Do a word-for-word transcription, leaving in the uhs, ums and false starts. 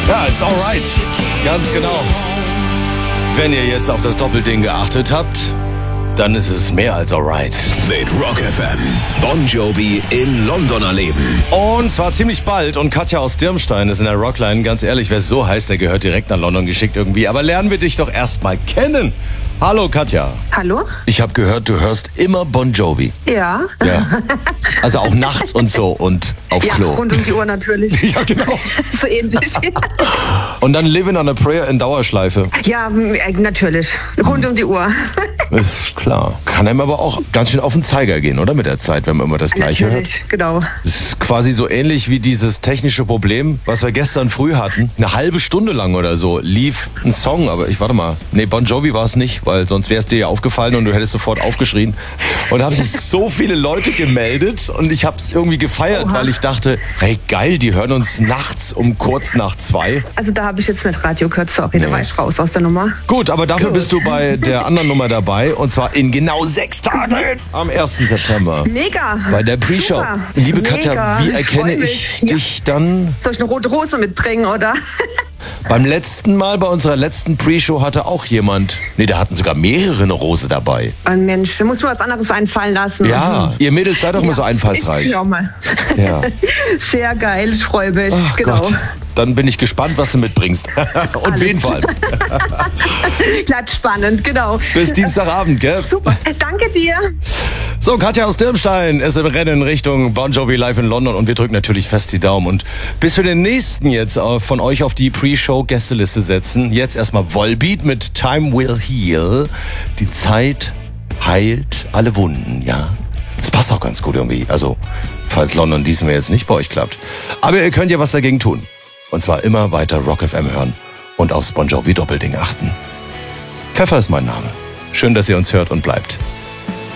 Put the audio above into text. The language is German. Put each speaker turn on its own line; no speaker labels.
Ja, it's alright. Ganz genau. Wenn ihr jetzt auf das Doppelding geachtet habt, dann ist es mehr als alright.
Mit Rock F M. Bon Jovi in London erleben.
Und zwar ziemlich bald. Und Katja aus Dirmstein ist in der Rockline. Ganz ehrlich, wer so heißt, der gehört direkt nach London geschickt irgendwie. Aber lernen wir dich doch erstmal kennen. Hallo Katja.
Hallo?
Ich habe gehört, du hörst immer Bon Jovi.
Ja.
Ja. Also auch nachts und so und auf
ja,
Klo.
Rund um die Uhr natürlich.
Ja, genau.
So ähnlich.
Und dann Living on a Prayer in Dauerschleife.
Ja, natürlich. Rund um die Uhr.
Ist klar. Kann einem aber auch ganz schön auf den Zeiger gehen, oder? Mit der Zeit, wenn man immer das Gleiche
natürlich,
hört.
Genau.
Das ist quasi so ähnlich wie dieses technische Problem, was wir gestern früh hatten. Eine halbe Stunde lang oder so lief ein Song, aber ich warte mal. Nee, Bon Jovi war es nicht, weil sonst wäre es dir ja aufgefallen und du hättest sofort aufgeschrien. Und da haben sich so viele Leute gemeldet und ich habe es irgendwie gefeiert, Oha. weil ich dachte, hey geil, die hören uns nachts um kurz nach zwei.
Also da habe ich jetzt nicht Radio gehört, sorry,
Nee.
da war ich raus aus der Nummer.
Gut, aber dafür
Gut.
bist du bei der anderen Nummer dabei und zwar in genau sechs Tagen am ersten September.
Mega.
Bei der Pre-Show.
Super.
Liebe
Mega.
Katja, wie
Ich
erkenne
freu
ich
mich.
dich dann?
Soll ich eine rote Rose mitbringen, oder?
Beim letzten Mal, bei unserer letzten Pre-Show hatte auch jemand, nee, da hatten sogar mehrere eine Rose dabei.
Oh Mensch, da muss mir was anderes einfallen lassen.
Ja, ihr Mädels seid doch immer so einfallsreich.
Ich auch mal.
Ja.
Sehr geil, ich freue mich.
Ach
genau.
Gott. Dann bin ich gespannt, was du mitbringst. Und
Alles.
wen vor allem.
Bleibt spannend, genau.
Bis Dienstagabend, gell?
Super, danke dir.
So, Katja aus Dirmstein ist im Rennen Richtung Bon Jovi live in London und wir drücken natürlich fest die Daumen. Und bis wir den nächsten jetzt von euch auf die Pre-Show-Gästeliste setzen, jetzt erstmal Volbeat mit Time Will Heal. Die Zeit heilt alle Wunden, ja. Das passt auch ganz gut irgendwie. Also, falls London diesmal jetzt nicht bei euch klappt. Aber ihr könnt ja was dagegen tun. Und zwar immer weiter Rock F M hören und aufs Bon Jovi Doppelding achten. Pfeffer ist mein Name. Schön, dass ihr uns hört und bleibt.